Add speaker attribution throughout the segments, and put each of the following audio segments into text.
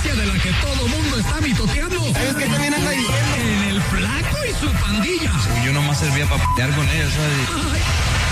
Speaker 1: noticia de la que todo mundo está mitoteando.
Speaker 2: ¿Sabes qué también anda diciendo?
Speaker 1: En el Flaco y su pandilla.
Speaker 3: Yo nomás servía para pelear con ellos, ¿sabes?
Speaker 1: Ay.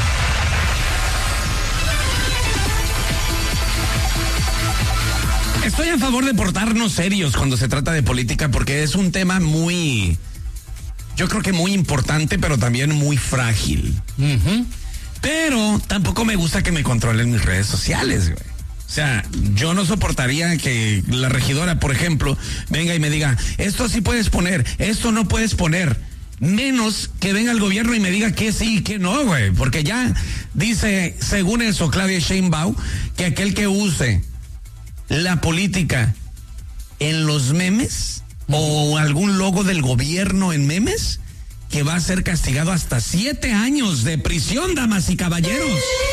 Speaker 1: Estoy a favor de portarnos serios cuando se trata de política porque es un tema muy, yo creo que muy importante, pero también muy frágil. Pero tampoco me gusta que me controlen mis redes sociales, güey. O sea, yo no soportaría que la regidora, por ejemplo, venga y me diga, esto sí puedes poner, esto no puedes poner. Menos que venga el gobierno y me diga que sí y que no, güey. Porque ya dice, según eso, Claudia Sheinbaum, que aquel que use la política en los memes o algún logo del gobierno en memes, que va a ser castigado hasta 7 años de prisión, damas y caballeros.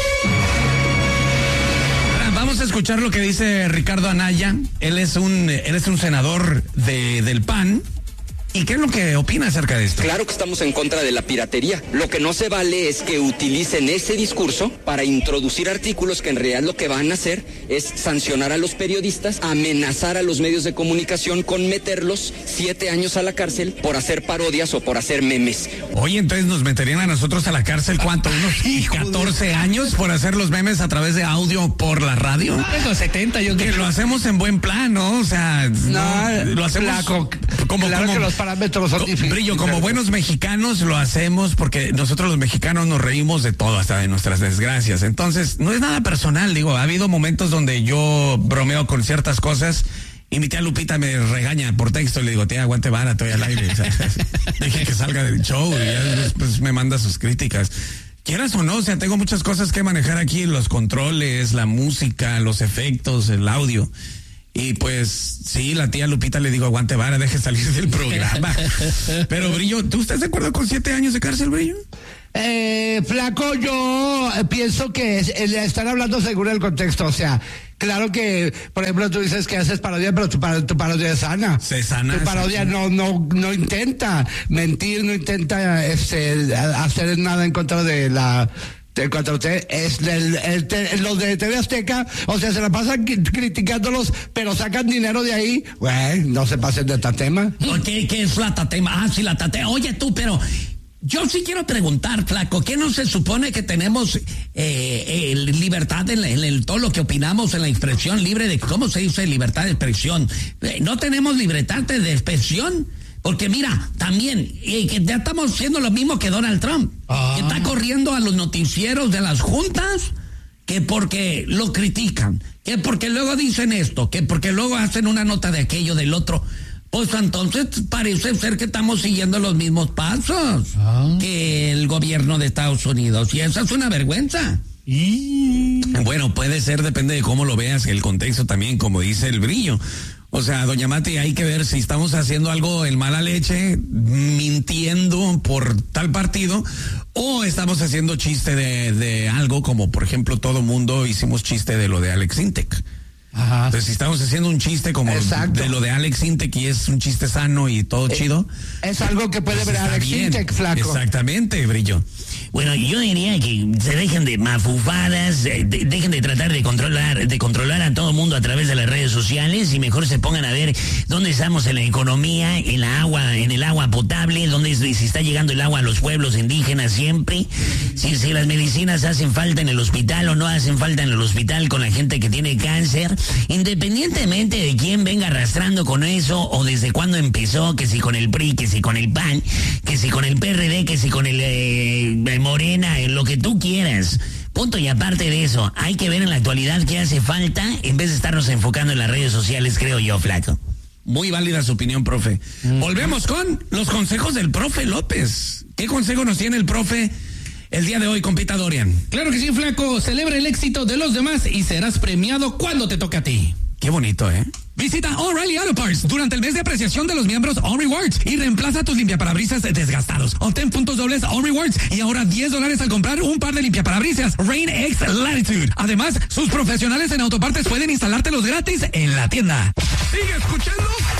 Speaker 1: Vamos a escuchar lo que dice Ricardo Anaya. Él es un senador del PAN. ¿Y qué es lo que opina acerca de esto?
Speaker 4: Claro que estamos en contra de la piratería. Lo que no se vale es que utilicen ese discurso para introducir artículos que en realidad lo que van a hacer es sancionar a los periodistas, amenazar a los medios de comunicación con meterlos 7 años a la cárcel por hacer parodias o por hacer memes.
Speaker 1: Oye, entonces nos meterían a nosotros a la cárcel, ¿cuánto? ¿Unos 14 años por hacer los memes a través de audio por la radio?
Speaker 2: Tengo 70, yo
Speaker 1: que lo hacemos en buen plan, ¿no? O sea,
Speaker 2: no,
Speaker 1: lo hacemos como
Speaker 2: que los parámetros son difíciles.
Speaker 1: Brillo, como buenos mexicanos lo hacemos porque nosotros los mexicanos nos reímos de todo, hasta de nuestras desgracias. Entonces, no es nada personal, digo, ha habido momentos donde yo bromeo con ciertas cosas y mi tía Lupita me regaña por texto y le digo, tía, aguante vara, estoy al aire. O sea, deje que salga del show y ya después me manda sus críticas. Quieras o no, o sea, tengo muchas cosas que manejar aquí, los controles, la música, los efectos, el audio. Y pues, sí, la tía Lupita le digo, aguante vara, deje salir del programa. Pero, Brillo, ¿tú estás de acuerdo con 7 años de cárcel, Brillo?
Speaker 2: Flaco, yo pienso que están hablando según el contexto, o sea, claro que, por ejemplo, tú dices que haces parodia, pero tu parodia es sana.
Speaker 1: Se sana.
Speaker 2: Tu parodia no intenta mentir, no intenta hacer nada en contra de la... En cuanto a usted, es los de TV Azteca, o sea, se la pasan criticándolos, pero sacan dinero de ahí. Güey, no se pasen de tatema.
Speaker 5: ¿Qué es la tatema? Ah, sí, la tatema. Oye, tú, pero yo sí quiero preguntar, Flaco, ¿qué no se supone que tenemos libertad en todo lo que opinamos, en la expresión libre de, ¿cómo se dice? Libertad de expresión. ¿No tenemos libertad de expresión? Porque mira, también, que ya estamos haciendo lo mismo que Donald Trump, que está corriendo a los noticieros de las juntas, que porque lo critican, que porque luego dicen esto, que porque luego hacen una nota de aquello, del otro. Pues entonces parece ser que estamos siguiendo los mismos pasos que el gobierno de Estados Unidos, y eso es una vergüenza. Bueno, puede ser, depende de cómo lo veas, el contexto también, como dice el Brillo. O sea, doña Mati, hay que ver si estamos haciendo algo en mala leche, mintiendo por tal partido, o estamos haciendo chiste de algo, como por ejemplo todo mundo hicimos chiste de lo de Alex Intec. Ajá. Entonces, si estamos haciendo un chiste como de lo de Alex Intec y es un chiste sano y todo chido.
Speaker 2: Es algo que puede ver Alex Intec, Flaco.
Speaker 1: Exactamente, Brillo.
Speaker 5: Bueno, yo diría que se dejen de mafufadas, dejen de tratar de controlar a todo mundo a través de las redes sociales y mejor se pongan a ver dónde estamos en la economía, en el agua potable, si está llegando el agua a los pueblos indígenas siempre, si las medicinas hacen falta en el hospital o no hacen falta en el hospital con la gente que tiene cáncer, independientemente de quién venga arrastrando con eso o desde cuándo empezó, que si con el PRI, que si con el PAN, que si con el PRD, que si con el Morena, lo que tú quieras. Punto, y aparte de eso, hay que ver en la actualidad qué hace falta en vez de estarnos enfocando en las redes sociales, creo yo, Flaco.
Speaker 1: Muy válida su opinión, profe. Volvemos con los consejos del profe López. ¿Qué consejo nos tiene el profe el día de hoy, compita Dorian?
Speaker 6: Claro que sí, Flaco. Celebra el éxito de los demás y serás premiado cuando te toque a ti.
Speaker 1: Qué bonito, ¿eh?
Speaker 6: Visita O'Reilly Auto Parts durante el mes de apreciación de los miembros All Rewards y reemplaza tus limpiaparabrisas desgastados. Obtén puntos dobles All Rewards y ahora $10 al comprar un par de limpiaparabrisas Rain X Latitude. Además, sus profesionales en autopartes pueden instalártelos gratis en la tienda.
Speaker 1: Sigue escuchando.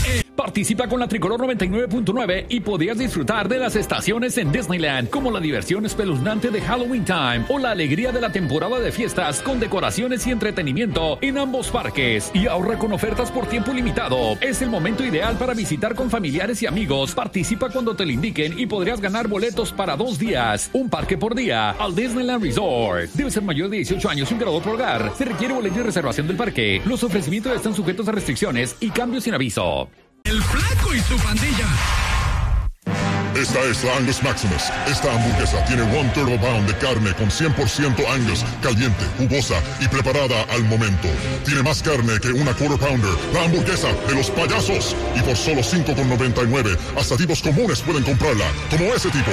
Speaker 7: Participa con la Tricolor 99.9 y podrías disfrutar de las estaciones en Disneyland, como la diversión espeluznante de Halloween Time o la alegría de la temporada de fiestas con decoraciones y entretenimiento en ambos parques. Y ahorra con ofertas por tiempo limitado. Es el momento ideal para visitar con familiares y amigos. Participa cuando te lo indiquen y podrías ganar boletos para 2 días. Un parque por día al Disneyland Resort. Debe ser mayor de 18 años y un grado por hogar. Se requiere boleto y reservación del parque. Los ofrecimientos están sujetos a restricciones y cambios sin aviso.
Speaker 6: El Flaco y su pandilla.
Speaker 8: Esta es la Angus Maximus. Esta hamburguesa tiene 1 turbo pound de carne con 100% Angus, caliente, jugosa y preparada al momento. Tiene más carne que una quarter pounder. La hamburguesa de los payasos. Y por solo $5.99, hasta tipos comunes pueden comprarla, como ese tipo.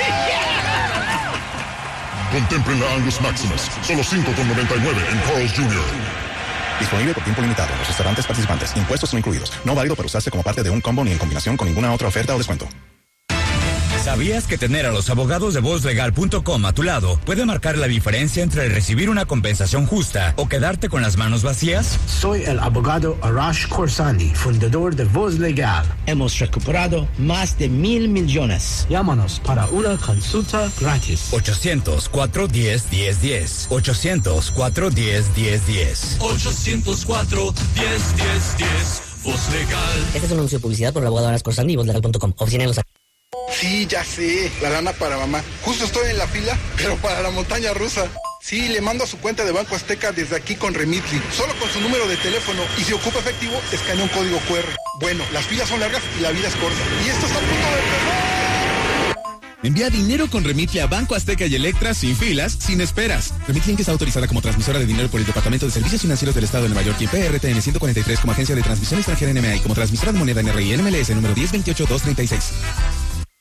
Speaker 8: Contemplen la Angus Maximus. Solo $5.99 en Carl's Jr.
Speaker 9: Disponible por tiempo limitado en los restaurantes participantes. Impuestos no incluidos. No válido para usarse como parte de un combo ni en combinación con ninguna otra oferta o descuento.
Speaker 10: ¿Sabías que tener a los abogados de vozlegal.com a tu lado puede marcar la diferencia entre recibir una compensación justa o quedarte con las manos vacías?
Speaker 11: Soy el abogado Arash Khorsandi, fundador de Voz Legal. Hemos recuperado más de 1,000 millones. Llámanos para una consulta gratis.
Speaker 10: 800-410-1010. 800-410-1010.
Speaker 12: 800-410-1010. Voz Legal.
Speaker 13: Este es un anuncio de publicidad por el abogado Arash Khorsandi y vozlegal.com. Oficina en Los Ángeles.
Speaker 14: Sí, ya sé, la lana para mamá. Justo estoy en la fila, pero para la montaña rusa. Sí, le mando a su cuenta de Banco Azteca desde aquí con Remitly, solo con su número de teléfono. Y si ocupa efectivo, escanea un código QR. Bueno, las filas son largas y la vida es corta. Y esto está a punto de empezar.
Speaker 15: Envía dinero con Remitly a Banco Azteca y Electra sin filas, sin esperas. Remitly Inc. está autorizada como transmisora de dinero por el Departamento de Servicios Financieros del Estado de Nueva York y PRTN 143 como agencia de transmisión extranjera NMA y como transmisora de moneda NRI NMLS número 1028236.